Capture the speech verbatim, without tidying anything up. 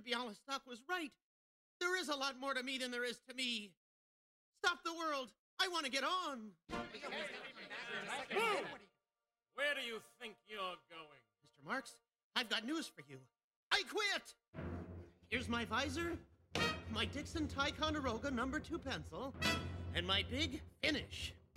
Bialystok was right. There is a lot more to me than there is to me. Stop the world. I want to get on. Where do you think you're going? Mister Marks, I've got news for you. I quit. Here's my visor, my Dixon Ticonderoga number two pencil, and my big finish.